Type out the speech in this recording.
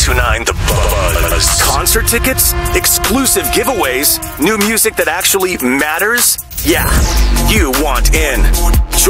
1029 The Buzz. Concert tickets, exclusive giveaways, new music that actually matters. Yeah, you want in.